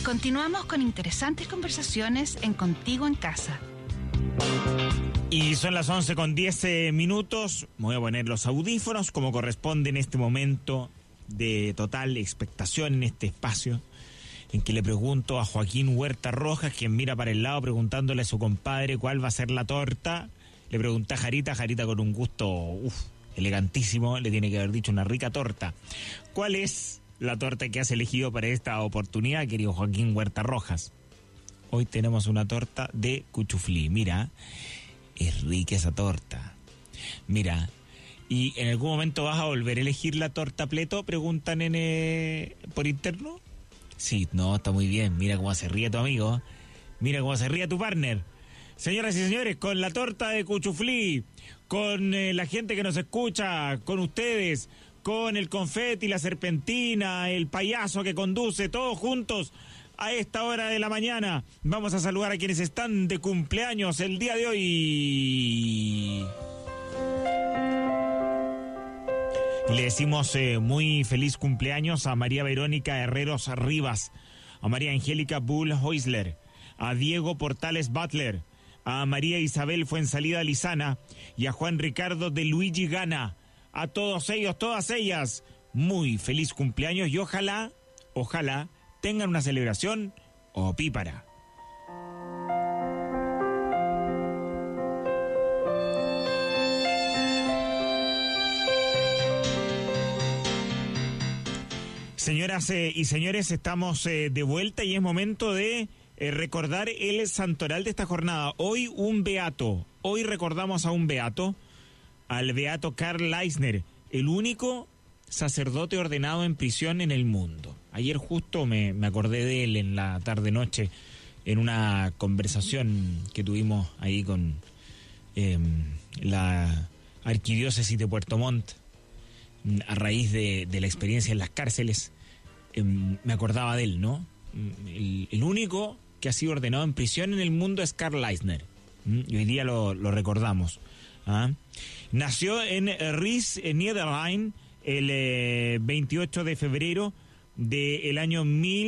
Continuamos con interesantes conversaciones en Contigo en Casa. Y son las 11:10. Me voy a poner los audífonos como corresponde en este momento de total expectación en este espacio en que le pregunto a Joaquín Huerta Rojas, quien mira para el lado preguntándole a su compadre cuál va a ser la torta. Le pregunté a Jarita con un gusto elegantísimo, le tiene que haber dicho una rica torta. ¿Cuál es la torta que has elegido para esta oportunidad, querido Joaquín Huerta Rojas? Hoy tenemos una torta de cuchuflí. Mira, es rica esa torta. Mira, ¿y en algún momento vas a volver a elegir la torta pleto? Preguntan por interno. Sí, no, está muy bien. Mira cómo se ríe tu amigo. Mira cómo se ríe tu partner. Señoras y señores, con la torta de cuchuflí, con la gente que nos escucha, con ustedes, con el confeti, la serpentina, el payaso que conduce, todos juntos a esta hora de la mañana. Vamos a saludar a quienes están de cumpleaños el día de hoy. Le decimos muy feliz cumpleaños a María Verónica Herreros Rivas, a María Angélica Bull Heusler, a Diego Portales Butler, a María Isabel Fuensalida Lizana y a Juan Ricardo de Luigi Gana. A todos ellos, todas ellas, muy feliz cumpleaños y ojalá tengan una celebración opípara. Señoras y señores, estamos de vuelta y es momento de recordar el santoral de esta jornada. Hoy un beato, hoy recordamos a un beato, al beato Karl Leisner, el único sacerdote ordenado en prisión en el mundo. Ayer justo me acordé de él en la tarde-noche, en una conversación que tuvimos ahí con la arquidiócesis de Puerto Montt, a raíz de la experiencia en las cárceles. Me acordaba de él, ¿no? El único que ha sido ordenado en prisión en el mundo es Karl Leisner. Y hoy día lo recordamos. Nació en Ries, Niederrhein, el 28 de febrero del año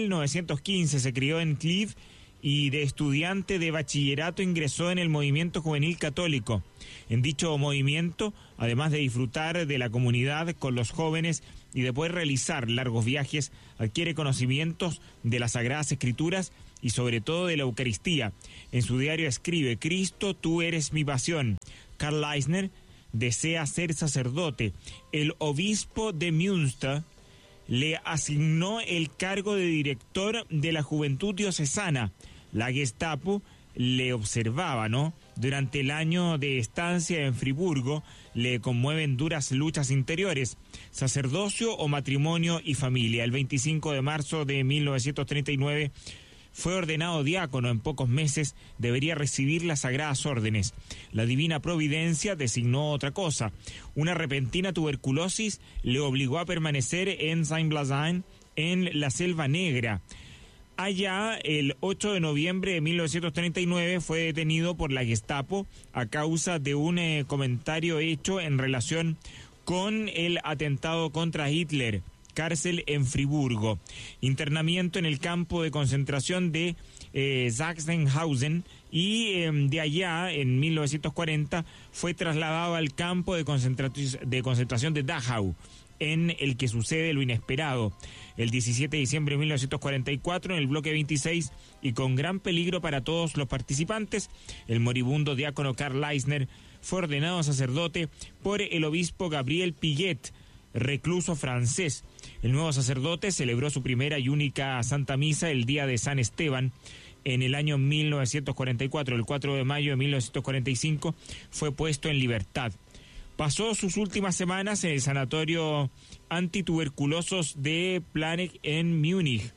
1915. Se crió en Kiev y de estudiante de bachillerato ingresó en el movimiento juvenil católico. En dicho movimiento, además de disfrutar de la comunidad con los jóvenes y de poder realizar largos viajes, adquiere conocimientos de las Sagradas Escrituras y sobre todo de la Eucaristía. En su diario escribe: Cristo, tú eres mi pasión. Karl Leisner desea ser sacerdote. El obispo de Münster le asignó el cargo de director de la Juventud Diocesana. La Gestapo le observaba, ¿no? Durante el año de estancia en Friburgo le conmueven duras luchas interiores, sacerdocio o matrimonio y familia. El 25 de marzo de 1939 fue ordenado diácono. En pocos meses debería recibir las sagradas órdenes. La divina providencia designó otra cosa. Una repentina tuberculosis le obligó a permanecer en Saint-Blaise, en la Selva Negra. Allá, el 8 de noviembre de 1939, fue detenido por la Gestapo a causa de un comentario hecho en relación con el atentado contra Hitler. Cárcel en Friburgo. Internamiento en el campo de concentración de Sachsenhausen y de allá, en 1940, fue trasladado al campo de concentración de Dachau, en el que sucede lo inesperado. El 17 de diciembre de 1944, en el bloque 26, y con gran peligro para todos los participantes, el moribundo diácono Karl Leisner fue ordenado sacerdote por el obispo Gabriel Piguet, recluso francés. El nuevo sacerdote celebró su primera y única Santa Misa el día de San Esteban en el año 1944. El 4 de mayo de 1945 fue puesto en libertad. Pasó sus últimas semanas en el sanatorio antituberculosos de Planegg en Múnich.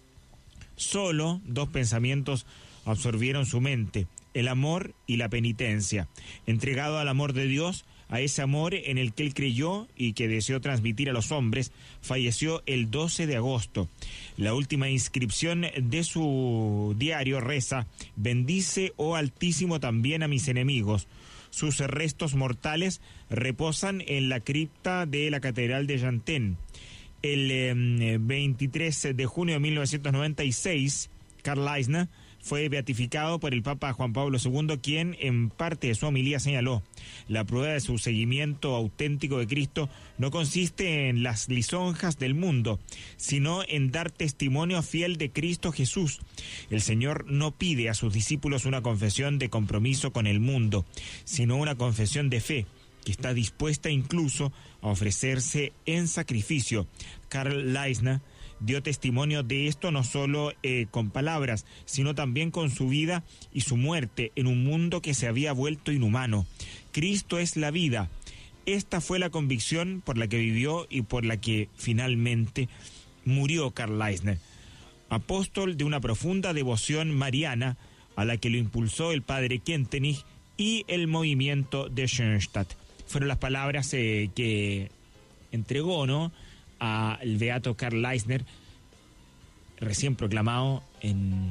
Solo dos pensamientos absorbieron su mente: el amor y la penitencia. Entregado al amor de Dios, a ese amor en el que él creyó y que deseó transmitir a los hombres, falleció el 12 de agosto. La última inscripción de su diario reza: bendice, oh Altísimo, también a mis enemigos. Sus restos mortales reposan en la cripta de la Catedral de Janten. El 23 de junio de 1996, Karl Eisner, fue beatificado por el Papa Juan Pablo II, quien en parte de su homilía señaló: la prueba de su seguimiento auténtico de Cristo no consiste en las lisonjas del mundo, sino en dar testimonio fiel de Cristo Jesús. El Señor no pide a sus discípulos una confesión de compromiso con el mundo, sino una confesión de fe, que está dispuesta incluso a ofrecerse en sacrificio. Karl Eisner dio testimonio de esto no solo con palabras, sino también con su vida y su muerte en un mundo que se había vuelto inhumano. Cristo es la vida. Esta fue la convicción por la que vivió y por la que finalmente murió Karl Eisner, apóstol de una profunda devoción mariana a la que lo impulsó el padre Kentenich y el movimiento de Schoenstatt. Fueron las palabras que entregó, ¿no?, al beato Karl Eisner, recién proclamado en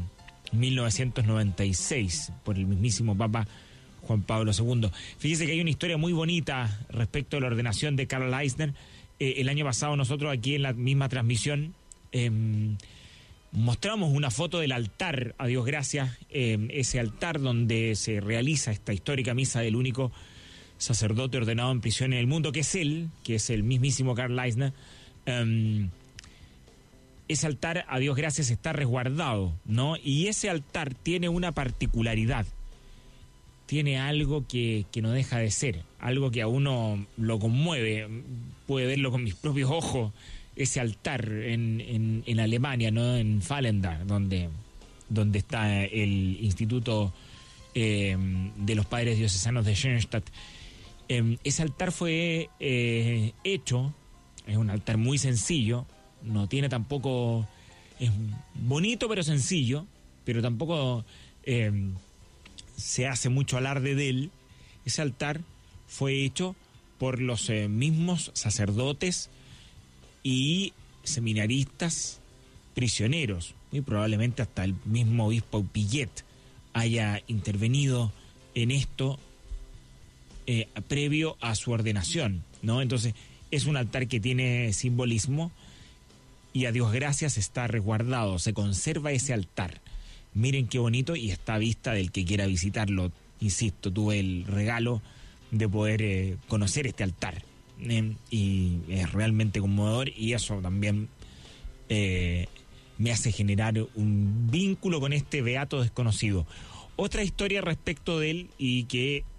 1996 por el mismísimo Papa Juan Pablo II. Fíjese que hay una historia muy bonita respecto a la ordenación de Karl Eisner. El año pasado nosotros aquí en la misma transmisión mostramos una foto del altar, a Dios gracias, ese altar donde se realiza esta histórica misa del único sacerdote ordenado en prisión en el mundo, que es él, que es el mismísimo Karl Eisner. Ese altar, a Dios gracias, está resguardado, ¿no? Y ese altar tiene una particularidad, tiene algo que no deja de ser, algo que a uno lo conmueve. Puede verlo con mis propios ojos, ese altar en Alemania, ¿no?, en Fallendar, donde está el Instituto de los Padres Diocesanos de Schoenstatt. Ese altar fue hecho, es un altar muy sencillo, no tiene tampoco, es bonito pero sencillo, pero tampoco se hace mucho alarde de él. Ese altar fue hecho por los mismos sacerdotes y seminaristas prisioneros, y probablemente hasta el mismo obispo Pillet haya intervenido en esto previo a su ordenación, ¿no? Entonces es un altar que tiene simbolismo y a Dios gracias está resguardado, se conserva ese altar. Miren qué bonito, y está a vista del que quiera visitarlo. Insisto, tuve el regalo de poder conocer este altar, y es realmente conmovedor, y eso también me hace generar un vínculo con este beato desconocido. Otra historia respecto de él, y que